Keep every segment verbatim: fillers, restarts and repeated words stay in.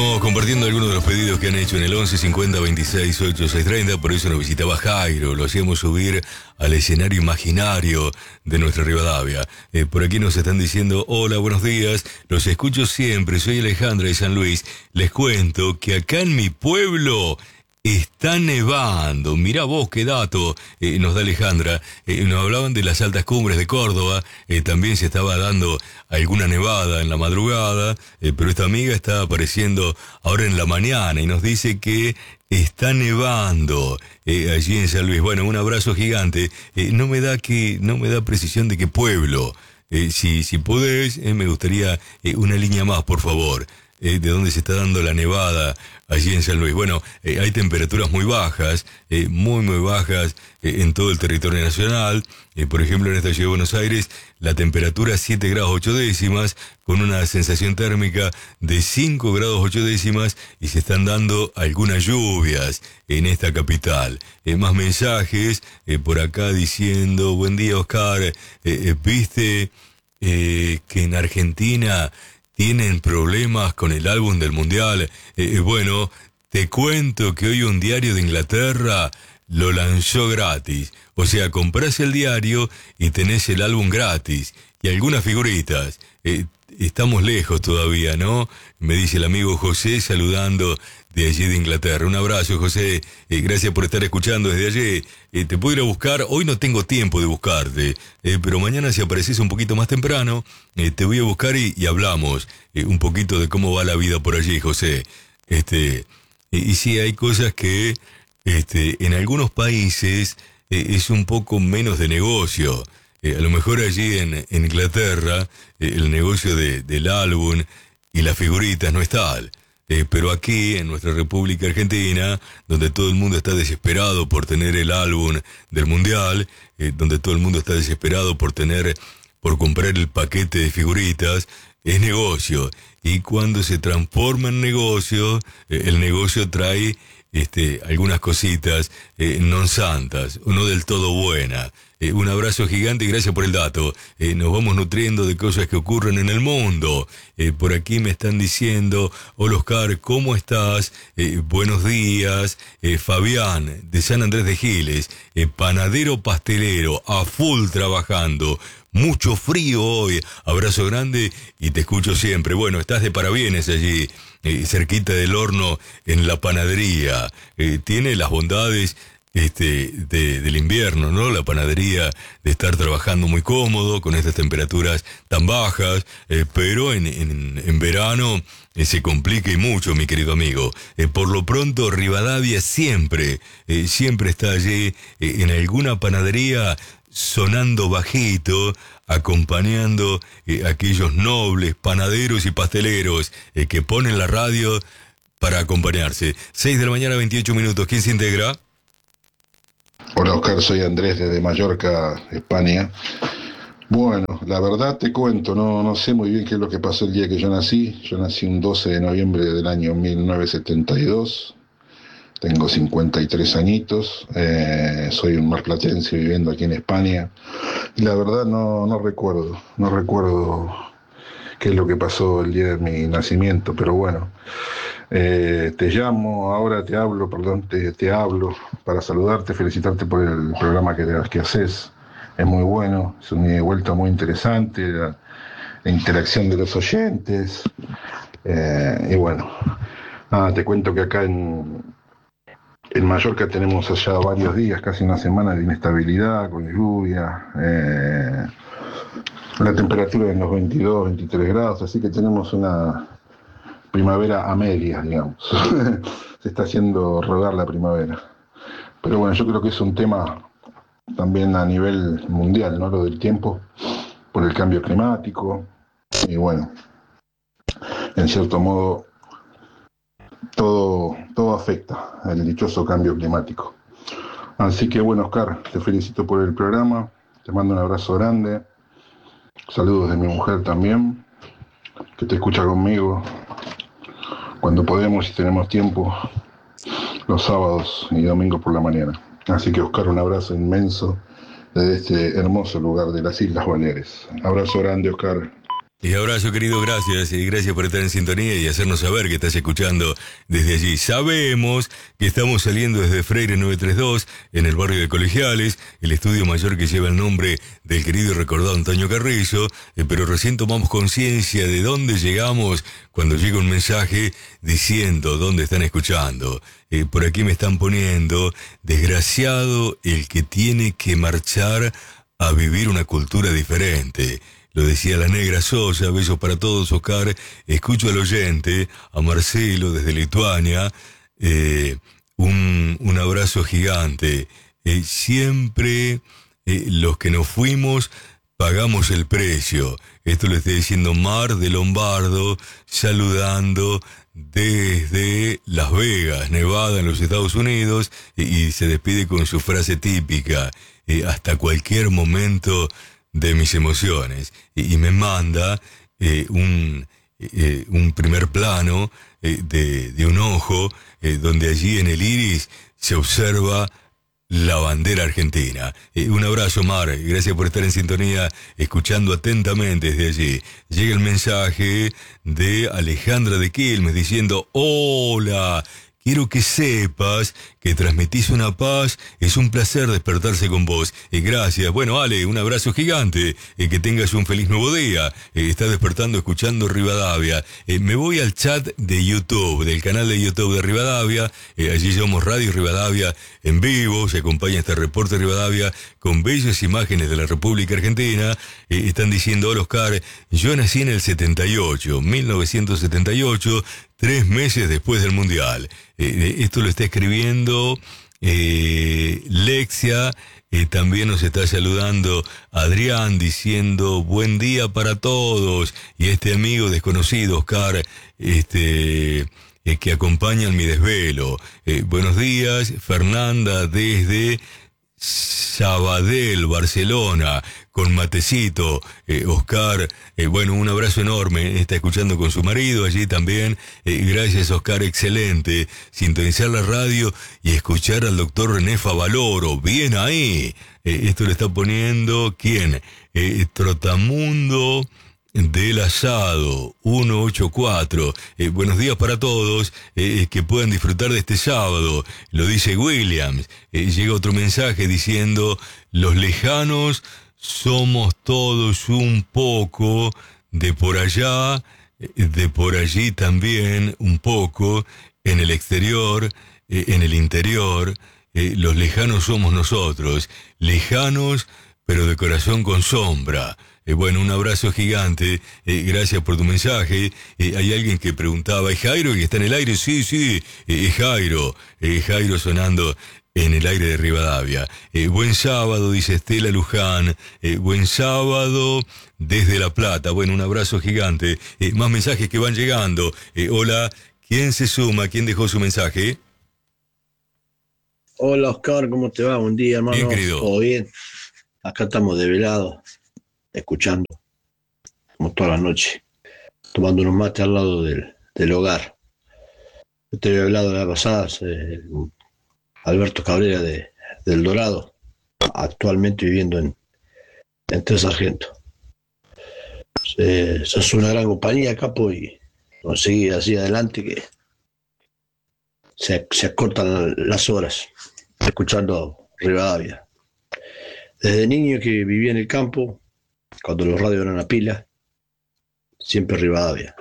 Compartiendo algunos de los pedidos que han hecho en el once cincuenta veintiséis ochenta y seis treinta, por eso nos visitaba Jairo, lo hacíamos subir al escenario imaginario de nuestra Rivadavia. Eh, por aquí nos están diciendo, hola, buenos días, los escucho siempre, soy Alejandra de San Luis, les cuento que acá en mi pueblo está nevando. Mirá vos qué dato eh, nos da Alejandra. Eh, nos hablaban de las altas cumbres de Córdoba. Eh, también se estaba dando alguna nevada en la madrugada. Eh, pero esta amiga está apareciendo ahora en la mañana y nos dice que está nevando eh, allí en San Luis. Bueno, un abrazo gigante. Eh, no me da que, no me da precisión de qué pueblo. Eh, si, si podés, eh, me gustaría eh, una línea más, por favor. Eh, de dónde se está dando la nevada allí en San Luis. Bueno, eh, hay temperaturas muy bajas, eh, muy muy bajas eh, en todo el territorio nacional. Eh, por ejemplo, en esta ciudad de Buenos Aires, la temperatura siete grados ocho décimas, con una sensación térmica de cinco grados ocho décimas, y se están dando algunas lluvias en esta capital. Eh, más mensajes eh, por acá diciendo, buen día Oscar, eh, eh, viste eh, que en Argentina tienen problemas con el álbum del Mundial. Eh, bueno, te cuento que hoy un diario de Inglaterra lo lanzó gratis. O sea, comprás el diario y tenés el álbum gratis. Y algunas figuritas. Eh, estamos lejos todavía, ¿no? Me dice el amigo José saludando de allí de Inglaterra. Un abrazo, José. Eh, gracias por estar escuchando desde allí. Eh, te puedo ir a buscar. Hoy no tengo tiempo de buscarte. Eh, pero mañana, si apareces un poquito más temprano, eh, te voy a buscar y, y hablamos eh, un poquito de cómo va la vida por allí, José. Este, y, y sí, hay cosas que este, en algunos países eh, es un poco menos de negocio. Eh, a lo mejor allí en, en Inglaterra eh, el negocio de, del álbum y las figuritas no es tal. Eh, pero aquí, en nuestra República Argentina, donde todo el mundo está desesperado por tener el álbum del Mundial, eh, donde todo el mundo está desesperado por tener, por comprar el paquete de figuritas, es negocio. Y cuando se transforma en negocio, eh, el negocio trae este, algunas cositas eh, non santas, o no del todo buenas. Eh, un abrazo gigante y gracias por el dato. Eh, nos vamos nutriendo de cosas que ocurren en el mundo. Eh, por aquí me están diciendo, hola Oscar, ¿cómo estás? Eh, buenos días. Eh, Fabián, de San Andrés de Giles, eh, panadero pastelero, a full trabajando. Mucho frío hoy. Abrazo grande y te escucho siempre. Bueno, estás de parabienes allí, eh, cerquita del horno en la panadería. Eh, tiene las bondades Este, de, del invierno, ¿no? La panadería, de estar trabajando muy cómodo con estas temperaturas tan bajas, eh, pero en, en, en verano eh, se complica y mucho, mi querido amigo. Eh, por lo pronto, Rivadavia siempre, eh, siempre está allí eh, en alguna panadería sonando bajito, acompañando eh, a aquellos nobles panaderos y pasteleros eh, que ponen la radio para acompañarse. seis de la mañana, veintiocho minutos. ¿Quién se integra? Hola Oscar, soy Andrés desde Mallorca, España. Bueno, la verdad te cuento, no, no sé muy bien qué es lo que pasó el día que yo nací. Yo nací un doce de noviembre del año mil novecientos setenta y dos. Tengo cincuenta y tres añitos. Eh, soy un marplatense viviendo aquí en España. Y la verdad no, no recuerdo, no recuerdo qué es lo que pasó el día de mi nacimiento, pero bueno. Eh, te llamo, ahora te hablo, perdón, te, te hablo para saludarte, felicitarte por el programa que, que haces. Es muy bueno, es un ida y vuelta muy interesante, la, la interacción de los oyentes. Eh, y bueno, nada, te cuento que acá en, en Mallorca tenemos allá varios días, casi una semana de inestabilidad, con lluvia. Eh, la temperatura en los veintidós, veintitrés grados, así que tenemos una primavera a medias, digamos. Se está haciendo rodar la primavera. Pero bueno, yo creo que es un tema también a nivel mundial, ¿no? Lo del tiempo, por el cambio climático. Y bueno, en cierto modo, todo, todo afecta al dichoso cambio climático. Así que bueno, Oscar, te felicito por el programa. Te mando un abrazo grande. Saludos de mi mujer también, que te escucha conmigo cuando podemos y tenemos tiempo, los sábados y domingos por la mañana. Así que Oscar, un abrazo inmenso desde este hermoso lugar de las Islas Baleares. Abrazo grande, Oscar. Y abrazo, querido, gracias, y gracias por estar en sintonía y hacernos saber que estás escuchando desde allí. Sabemos que estamos saliendo desde Freire novecientos treinta y dos, en el barrio de Colegiales, el estudio mayor que lleva el nombre del querido y recordado Antonio Carrizo, eh, pero recién tomamos conciencia de dónde llegamos cuando llega un mensaje diciendo dónde están escuchando. Eh, por aquí me están poniendo, desgraciado el que tiene que marchar a vivir una cultura diferente. Lo decía la negra Sosa, besos para todos, Oscar. Escucho al oyente, a Marcelo desde Lituania, eh, un, un abrazo gigante. Eh, siempre eh, los que nos fuimos pagamos el precio. Esto lo estoy diciendo Mar de Lombardo, saludando desde Las Vegas, Nevada, en los Estados Unidos, y, y se despide con su frase típica, eh, hasta cualquier momento de mis emociones, y, y me manda eh, un, eh, un primer plano eh, de, de un ojo eh, donde allí en el iris se observa la bandera argentina. Eh, un abrazo, Mar, gracias por estar en sintonía, escuchando atentamente desde allí. Llega el mensaje de Alejandra de Quilmes diciendo: hola, quiero que sepas que transmitís una paz, es un placer despertarse con vos. Eh, gracias. Bueno, Ale, un abrazo gigante, eh, que tengas un feliz nuevo día. Eh, estás despertando escuchando Rivadavia. Eh, me voy al chat de YouTube, del canal de YouTube de Rivadavia. Eh, allí somos Radio Rivadavia en vivo, se acompaña este reporte de Rivadavia con bellas imágenes de la República Argentina. Eh, están diciendo: hola, Oscar, yo nací en el setenta y ocho, mil novecientos setenta y ocho, tres meses después del Mundial. Eh, esto lo está escribiendo eh, Lexia. Eh, también nos está saludando Adrián diciendo: buen día para todos. Y este amigo desconocido, Oscar, este, eh, que acompaña en mi desvelo. Eh, buenos días, Fernanda desde Sabadell, Barcelona, con matecito. eh, Oscar, eh, bueno, un abrazo enorme, está escuchando con su marido allí también. Eh, gracias, Oscar, excelente, sintonizar la radio y escuchar al doctor René Favaloro, bien ahí. Eh, esto le está poniendo, ¿quién? Eh, Trotamundo del Asado, ciento ochenta y cuatro. Eh, buenos días para todos, eh, que puedan disfrutar de este sábado, lo dice Williams. Eh, llega otro mensaje diciendo: los lejanos somos todos un poco, de por allá, de por allí también un poco, en el exterior, eh, en el interior, eh, los lejanos somos nosotros, lejanos pero de corazón con sombra. Eh, bueno, un abrazo gigante, eh, gracias por tu mensaje. Eh, hay alguien que preguntaba: ¿es Jairo que está en el aire? Sí, sí, eh, es Jairo, eh, Jairo sonando en el aire de Rivadavia. Eh, buen sábado, dice Estela Luján, eh, buen sábado desde La Plata. Bueno, un abrazo gigante. Eh, más mensajes que van llegando. Eh, hola, ¿quién se suma? ¿Quién dejó su mensaje? Hola, Oscar, ¿cómo te va? Buen día, hermano. Bien, querido. ¿Todo bien? Acá estamos develados, escuchando, como toda la noche, tomando unos mates al lado del, del hogar. Yo te había hablado la pasada, eh, Alberto Cabrera de, del Dorado, actualmente viviendo en, en Tres Sargentos. Se, se hace una gran compañía, capo, y conseguí así adelante que se, se acortan las horas escuchando Rivadavia. Desde niño que vivía en el campo, cuando los radios eran a pila, siempre Rivadavia.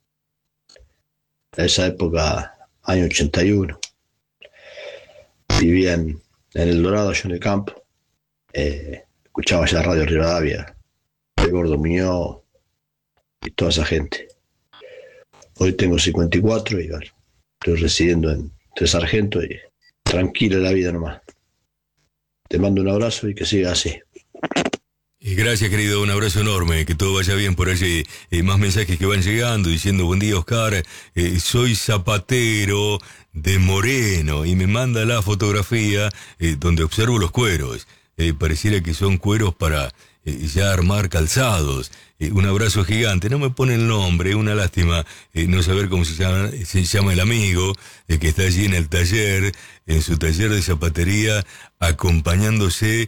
En esa época, año ochenta y uno, vivía en, en El Dorado, yo en el campo, eh, escuchaba ya Radio Rivadavia, el Gordo Muñoz y toda esa gente. Hoy tengo cincuenta y cuatro y bueno, estoy residiendo en Tres Sargentos y tranquila la vida nomás. Te mando un abrazo y que siga así. Y gracias, querido, un abrazo enorme, que todo vaya bien por allí. Eh, más mensajes que van llegando diciendo: buen día, Oscar, eh, soy zapatero de Moreno, y me manda la fotografía eh, donde observo los cueros. Eh, pareciera que son cueros para eh, ya armar calzados. Eh, un abrazo gigante. No me pone el nombre, una lástima eh, no saber cómo se llama, se llama el amigo eh, que está allí en el taller, en su taller de zapatería, acompañándose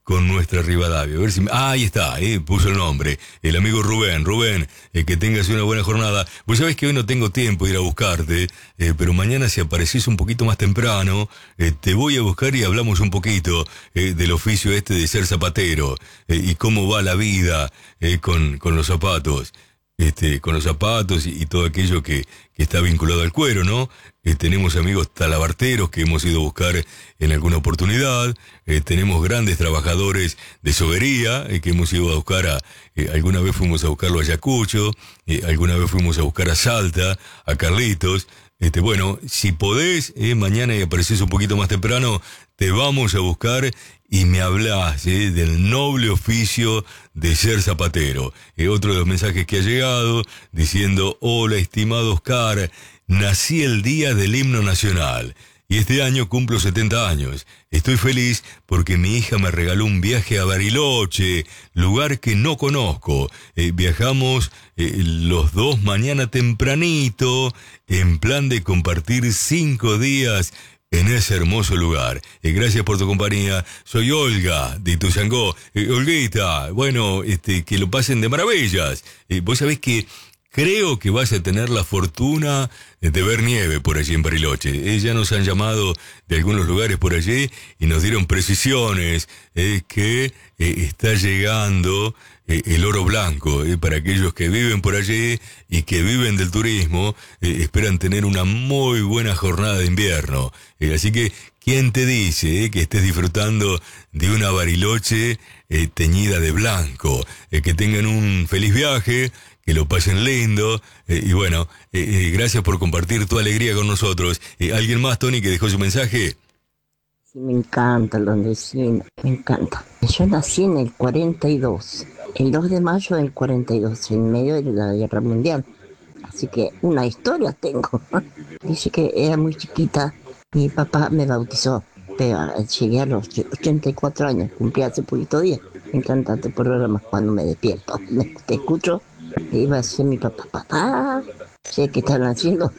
con nuestra Rivadavia. A ver si... Ah, ahí está, eh, puso el nombre. El amigo Rubén. Rubén, eh, que tengas una buena jornada. Vos sabés que hoy no tengo tiempo de ir a buscarte, eh, pero mañana si apareces un poquito más temprano, eh, te voy a buscar y hablamos un poquito eh, del oficio este de ser zapatero eh, y cómo va la vida eh, con, con los zapatos. Este, con los zapatos y, y todo aquello que, que está vinculado al cuero, ¿no? Eh, tenemos amigos talabarteros que hemos ido a buscar en alguna oportunidad, eh, tenemos grandes trabajadores de sobería eh, que hemos ido a buscar a, eh, alguna vez fuimos a buscarlo a Ayacucho, eh, alguna vez fuimos a buscar a Salta, a Carlitos. Este, bueno, si podés, eh, mañana y apareces un poquito más temprano, te vamos a buscar y me hablás eh, del noble oficio de ser zapatero. Eh, otro de los mensajes que ha llegado diciendo: hola, estimado Oscar, nací el día del himno nacional y este año cumplo setenta años. Estoy feliz porque mi hija me regaló un viaje a Bariloche, lugar que no conozco. Eh, viajamos eh, los dos mañana tempranito en plan de compartir cinco días en ese hermoso lugar. Eh, gracias por tu compañía. Soy Olga de Ituzaingó. Eh, Olguita, bueno, este, que lo pasen de maravillas. Eh, vos sabés que creo que vas a tener la fortuna de ver nieve por allí en Bariloche. Eh, ya nos han llamado de algunos lugares por allí y nos dieron precisiones eh, que eh, está llegando eh, el oro blanco. Eh, para aquellos que viven por allí y que viven del turismo, eh, esperan tener una muy buena jornada de invierno. Eh, así que, ¿quién te dice eh, que estés disfrutando de una Bariloche eh, teñida de blanco? Eh, que tengan un feliz viaje, que lo pasen lindo, eh, y bueno, eh, eh, gracias por compartir tu alegría con nosotros. Eh, ¿Alguien más, Tony, que dejó su mensaje? Sí, me encanta el Londresino, me encanta. Yo nací en el cuarenta y dos, el dos de mayo del cuarenta y dos, en medio de la Guerra Mundial. Así que una historia tengo. Dice que era muy chiquita, mi papá me bautizó, pero llegué a los ochenta y cuatro años, cumplí hace poquito día. Me encanta tu programa cuando me despierto. Me, te escucho, iba a decir mi papá, papá, sé que están haciendo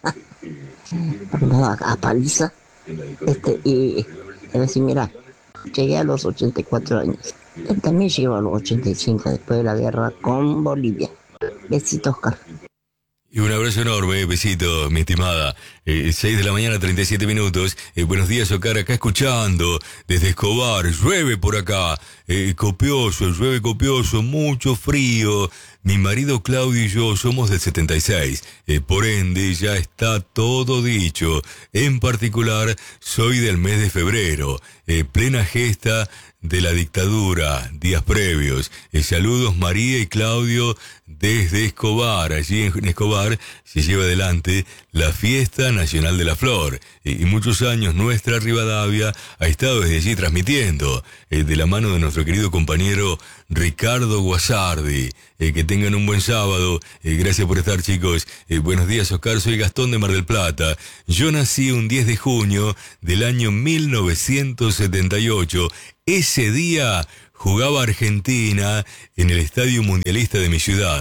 a, a paliza. Este, y a decir, mira, llegué a los ochenta y cuatro años. Él también llegó a los ochenta y cinco después de la guerra con Bolivia. Besitos, Oscar. Y un abrazo enorme, besito, mi estimada. Eh, seis de la mañana, treinta y siete minutos. Eh, buenos días, Oscar, acá escuchando desde Escobar. Llueve por acá, eh, copioso, llueve copioso, mucho frío. Mi marido Claudio y yo somos del setenta y seis, eh, por ende ya está todo dicho. En particular, soy del mes de febrero, eh, plena gesta de la dictadura, días previos. Eh, saludos María y Claudio desde Escobar. Allí en Escobar se lleva adelante la Fiesta Nacional de la Flor. Eh, y muchos años nuestra Rivadavia ha estado desde allí transmitiendo, eh, de la mano de nuestro querido compañero Ricardo Guasardi. Eh, que tengan un buen sábado. Eh, gracias por estar, chicos. Eh, buenos días, Oscar. Soy Gastón de Mar del Plata. Yo nací un diez de junio del año mil novecientos setenta y ocho. Ese día jugaba Argentina en el Estadio Mundialista de mi ciudad.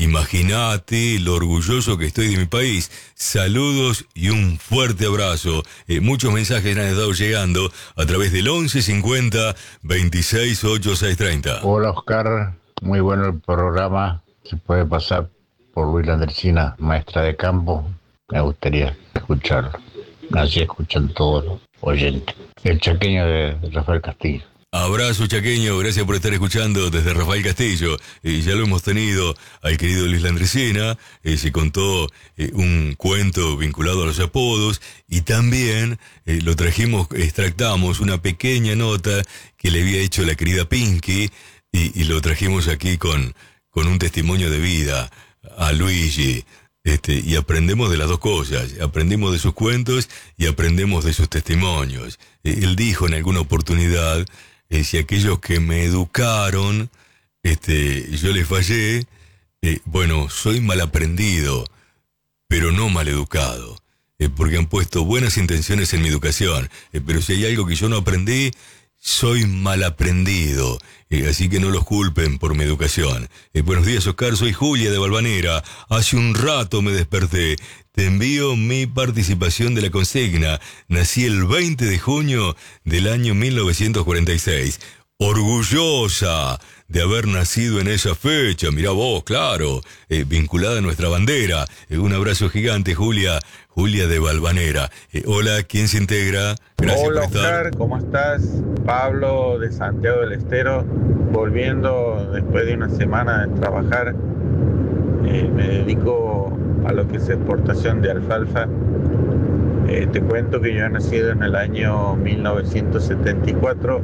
Imagínate lo orgulloso que estoy de mi país. Saludos y un fuerte abrazo. Eh, muchos mensajes han estado llegando a través del once cincuenta veintiséis ochenta y seis treinta. Hola, Oscar. Muy bueno el programa. Se puede pasar por Luis Landresina, maestra de campo. Me gustaría escucharlo. Así escuchan todos los oyentes. El chaqueño de Rafael Castillo. Abrazo, chaqueño, gracias por estar escuchando desde Rafael Castillo. Eh, ya lo hemos tenido al querido Luis Landresina, eh, se contó eh, un cuento vinculado a los apodos y también eh, lo trajimos, extractamos una pequeña nota que le había hecho la querida Pinky y, y lo trajimos aquí con, con un testimonio de vida a Luigi. Este, y aprendemos de las dos cosas, aprendemos de sus cuentos y aprendemos de sus testimonios. Eh, él dijo en alguna oportunidad, eh, si aquellos que me educaron, este, yo les fallé, eh, bueno, soy mal aprendido, pero no mal educado, eh, porque han puesto buenas intenciones en mi educación, eh, pero si hay algo que yo no aprendí, soy mal aprendido, eh, así que no los culpen por mi educación. Eh, buenos días, Oscar, soy Julia de Valvanera. Hace un rato me desperté. Te envío mi participación de la consigna. Nací el veinte de junio del año mil novecientos cuarenta y seis. orgullosa de haber nacido en esa fecha, mirá vos, claro, eh, vinculada a nuestra bandera. Eh, un abrazo gigante, Julia, Julia de Valvanera. Eh, hola, ¿quién se integra? Gracias Hola, por estar. Oscar, ¿cómo estás? Pablo de Santiago del Estero, volviendo después de una semana de trabajar. Eh, me dedico a lo que es exportación de alfalfa. Eh, te cuento que yo he nacido en el año mil novecientos setenta y cuatro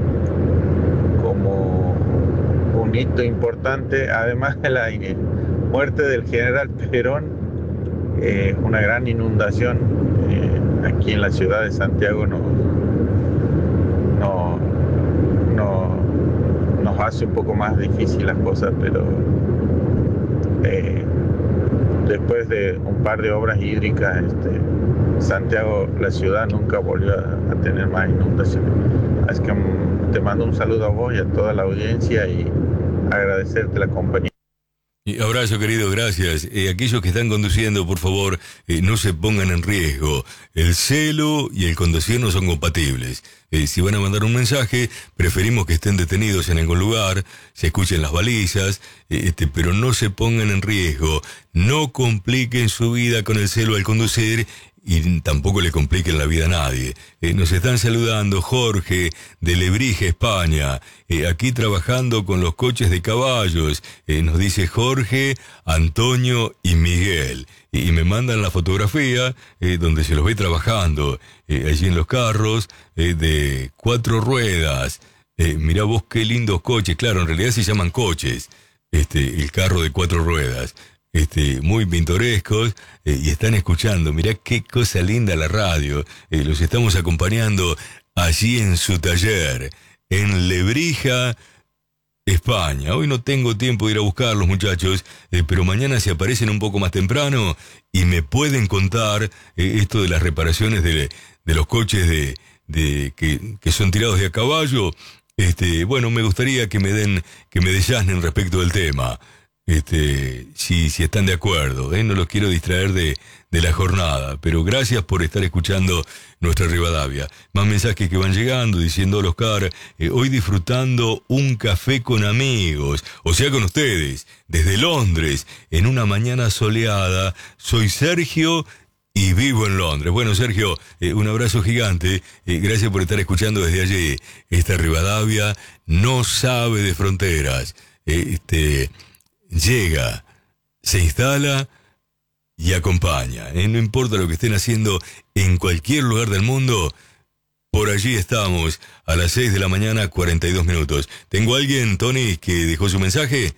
como un hito importante, además de la muerte del general Perón, eh, una gran inundación eh, aquí en la ciudad de Santiago nos, no, no, nos hace un poco más difícil las cosas, pero eh, después de un par de obras hídricas, este, Santiago, la ciudad, nunca volvió a, a tener más inundaciones. Así que um, te mando un saludo a vos y a toda la audiencia y agradecerte la compañía. Y abrazo, querido, gracias. Eh, aquellos que están conduciendo, por favor, eh, no se pongan en riesgo. El celo y el conducir no son compatibles. Eh, si van a mandar un mensaje, preferimos que estén detenidos en algún lugar, se escuchen las balizas, eh, este, pero no se pongan en riesgo. No compliquen su vida con el celo al conducir y tampoco le compliquen la vida a nadie. Eh, nos están saludando Jorge de Lebrija, España, eh, aquí trabajando con los coches de caballos, eh, nos dice Jorge, Antonio y Miguel, y, y me mandan la fotografía eh, donde se los ve trabajando, eh, allí en los carros eh, de cuatro ruedas. Eh, mirá vos qué lindos coches, claro, en realidad se llaman coches, este, el carro de cuatro ruedas. Este, muy pintorescos, eh, y están escuchando, mirá qué cosa linda la radio, eh, los estamos acompañando allí en su taller, en Lebrija, España. Hoy no tengo tiempo de ir a buscarlos, muchachos, eh, pero mañana se aparecen un poco más temprano y me pueden contar eh, esto de las reparaciones de, de los coches de, de que, que son tirados de a caballo. Este, bueno, me gustaría que me den, que me desasnen respecto del tema. Este, si, si están de acuerdo, ¿eh? No los quiero distraer de, de la jornada, pero gracias por estar escuchando nuestra Rivadavia. Más mensajes que van llegando diciendo, hola Oscar, eh, hoy disfrutando un café con amigos, o sea con ustedes, desde Londres, en una mañana soleada. Soy Sergio y vivo en Londres. Bueno, Sergio, eh, un abrazo gigante, eh, gracias por estar escuchando desde allí. Esta Rivadavia no sabe de fronteras, eh, este... llega, se instala y acompaña. ¿eh? No importa lo que estén haciendo en cualquier lugar del mundo, por allí estamos a las seis de la mañana, cuarenta y dos minutos. ¿Tengo a alguien, Tony, que dejó su mensaje?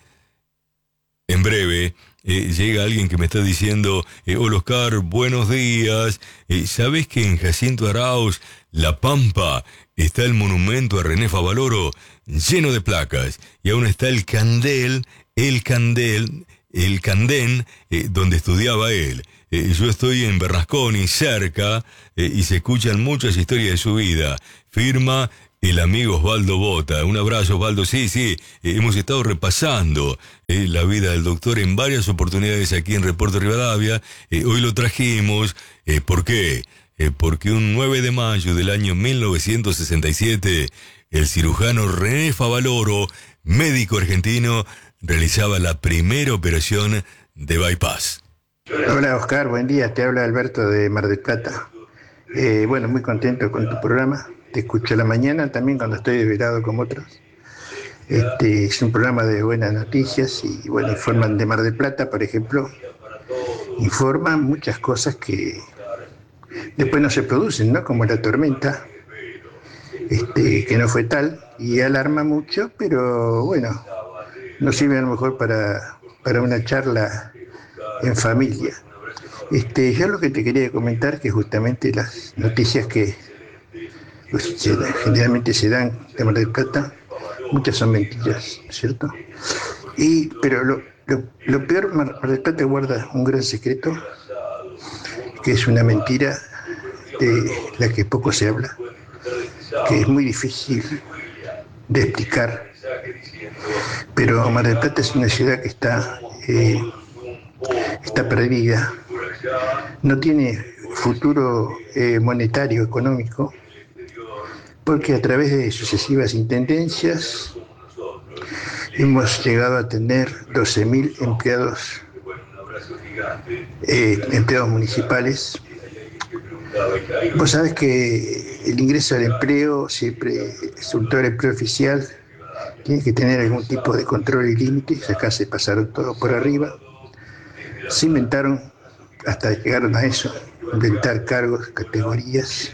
En breve, eh, llega alguien que me está diciendo, eh, hola Oscar, buenos días. Eh, ¿Sabes que en Jacinto Arauz, La Pampa, está el monumento a René Favaloro lleno de placas? Y aún está el candel, el candel, el candén, eh, donde estudiaba él. Eh, yo estoy en Bernasconi, cerca, eh, y se escuchan muchas historias de su vida. Firma el amigo Osvaldo Bota. Un abrazo, Osvaldo. Sí, sí, eh, hemos estado repasando eh, la vida del doctor en varias oportunidades aquí en Reporte Rivadavia. Eh, hoy lo trajimos. Eh, ¿Por qué? Eh, porque un nueve de mayo del año mil novecientos sesenta y siete, el cirujano René Favaloro, médico argentino, realizaba la primera operación de bypass. Hola Oscar, buen día, te habla Alberto de Mar del Plata. Eh, bueno, muy contento con tu programa, te escucho a la mañana también cuando estoy desvelado como otros. Este, es un programa de buenas noticias y bueno, informan de Mar del Plata, por ejemplo, informan muchas cosas que después no se producen, ¿no? Como la tormenta, este, que no fue tal y alarma mucho, pero bueno, no sirve a lo mejor para, para una charla en familia. Este, yo lo que te quería comentar que justamente las noticias que pues, se, generalmente se dan de Mar del Plata, muchas son mentiras, ¿cierto? Y, pero lo, lo, lo peor, Mar del Plata guarda un gran secreto, que es una mentira de la que poco se habla, que es muy difícil de explicar. Pero Mar del Plata es una ciudad que está, eh, está perdida, no tiene futuro eh, monetario, económico, porque a través de sucesivas intendencias hemos llegado a tener doce mil empleados, eh, empleados municipales. Vos sabés que el ingreso al empleo, siempre, sobre todo el empleo oficial, tiene que tener algún tipo de control y límites. Acá se pasaron todo por arriba. Se inventaron, hasta llegaron a eso, inventar cargos, categorías.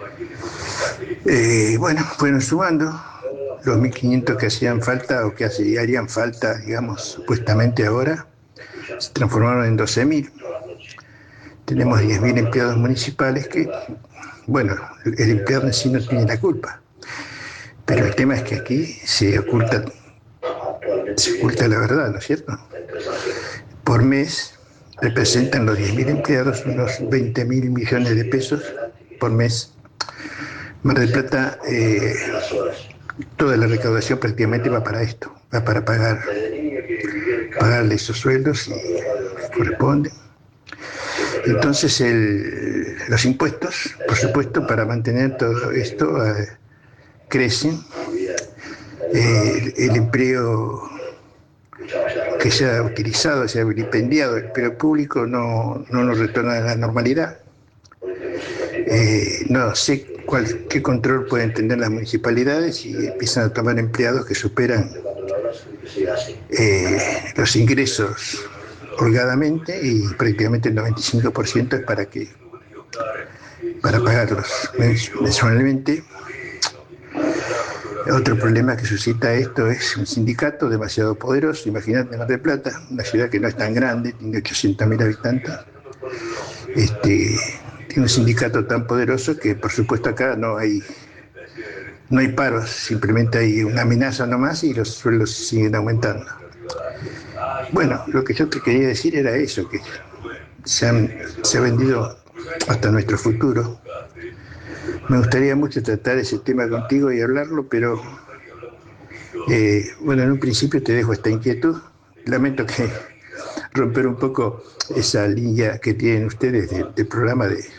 Eh, bueno, fueron sumando los mil quinientos que hacían falta o que harían falta, digamos, supuestamente ahora, se transformaron en doce mil. Tenemos diez mil empleados municipales que, bueno, el empleado en sí no tiene la culpa. Pero el tema es que aquí se oculta, se oculta la verdad, ¿no es cierto? Por mes representan los diez mil empleados unos veinte mil millones de pesos por mes. Mar del Plata, eh, toda la recaudación prácticamente va para esto, va para pagar, pagarle esos sueldos y corresponde. Entonces el, los impuestos, por supuesto, para mantener todo esto, eh, crecen. Eh, el, el empleo que se ha utilizado, se ha vilipendiado, el empleo público no, no nos retorna a la normalidad. Eh, no sé cuál, qué control pueden tener las municipalidades y empiezan a tomar empleados que superan eh, los ingresos holgadamente, y prácticamente el noventa y cinco por ciento es para que para pagarlos mensualmente. Otro problema que suscita esto es un sindicato demasiado poderoso. Imagínate Mar del Plata, una ciudad que no es tan grande, tiene ochocientos mil habitantes, este, tiene un sindicato tan poderoso que por supuesto acá no hay no hay paros, simplemente hay una amenaza nomás y los sueldos siguen aumentando. Bueno, lo que yo te quería decir era eso, que se, han, se ha vendido hasta nuestro futuro. Me gustaría mucho tratar ese tema contigo y hablarlo, pero eh, bueno, en un principio te dejo esta inquietud. Lamento que romper un poco esa línea que tienen ustedes del de programa de,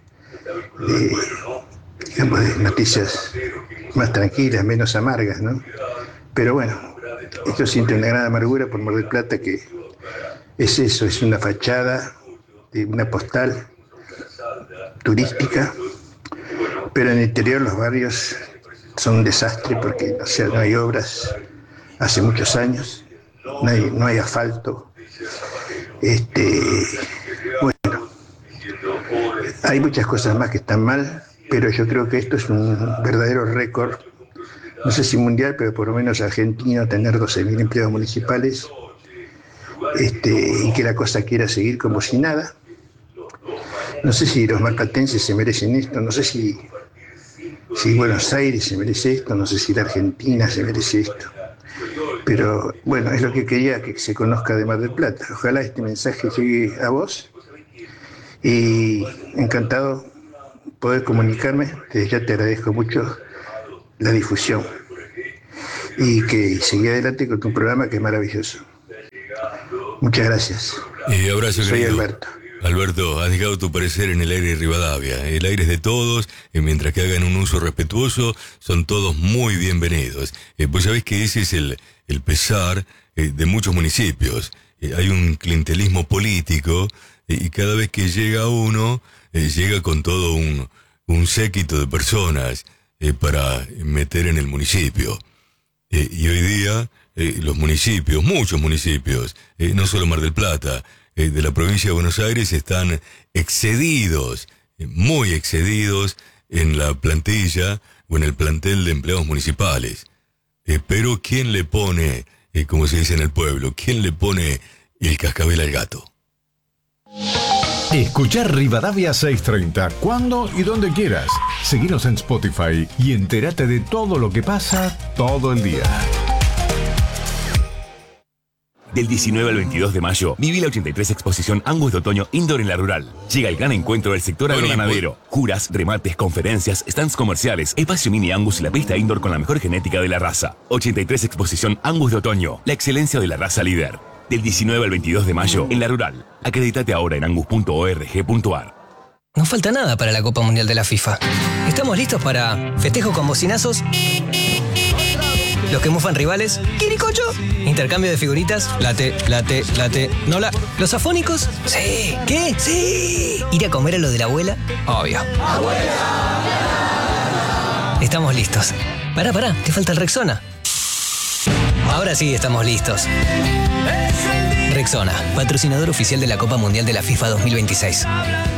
de, digamos, de noticias más tranquilas, menos amargas, ¿no? Pero bueno, esto siente una gran amargura por Mar del Plata, que es eso, es una fachada, una postal turística, pero en el interior los barrios son un desastre porque, o sea, no hay obras hace muchos años, no hay, no hay asfalto. Este, bueno, hay muchas cosas más que están mal, pero yo creo que esto es un verdadero récord. No sé si mundial, pero por lo menos argentino, tener doce mil empleados municipales, este, y que la cosa quiera seguir como si nada. No sé si los marplatenses se merecen esto, no sé si, si Buenos Aires se merece esto, no sé si la Argentina se merece esto. Pero bueno, es lo que quería que se conozca de Mar del Plata. Ojalá este mensaje llegue a vos y encantado poder comunicarme. Desde ya te agradezco mucho la difusión y que siga adelante con tu programa, que es maravilloso. Muchas gracias. Y abrazo, Soy querido. Alberto. Alberto, has dejado tu parecer en el aire de Rivadavia. El aire es de todos, y mientras que hagan un uso respetuoso, son todos muy bienvenidos. Eh, pues sabés que ese es el, el pesar eh, de muchos municipios. Eh, hay un clientelismo político, eh, y cada vez que llega uno, eh, llega con todo un, un séquito de personas eh, para meter en el municipio. Eh, y hoy día, eh, los municipios, muchos municipios, eh, no solo Mar del Plata, eh, de la provincia de Buenos Aires, están excedidos, eh, muy excedidos en la plantilla o en el plantel de empleados municipales. Eh, pero ¿quién le pone, eh, como se dice en el pueblo, quién le pone el cascabel al gato? Escuchar Rivadavia seiscientos treinta cuando y donde quieras. Seguinos en Spotify y entérate de todo lo que pasa todo el día. Del diecinueve al veintidós de mayo, viví la ochenta y tres Exposición Angus de Otoño Indoor en La Rural. Llega el gran encuentro del sector agroganadero. Juras, remates, conferencias, stands comerciales, espacio mini Angus y la pista indoor con la mejor genética de la raza. ochenta y tres Exposición Angus de Otoño, la excelencia de la raza líder. Del diecinueve al veintidós de mayo, en La Rural. Acredítate ahora en angus punto org punto ar. no falta nada para la Copa Mundial de la FIFA. Estamos listos para festejo con bocinazos, los que mufan rivales, quiricocho, intercambio de figuritas, late, late, late, no la... ¿Los afónicos? Sí. ¿Qué? Sí. ¿Ir a comer a lo de la abuela? Obvio. ¡Abuela! Estamos listos. Pará, pará, te falta el Rexona. Ahora sí estamos listos. Rexona, patrocinador oficial de la Copa Mundial de la FIFA dos mil veintiséis.